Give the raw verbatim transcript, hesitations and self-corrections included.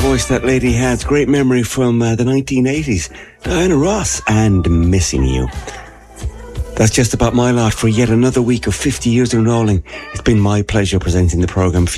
voice that lady has. Great memory from uh, the nineteen eighties. Diana Ross and Missing You. That's just about my lot for yet another week of fifty years and rolling. It's been my pleasure presenting the programme.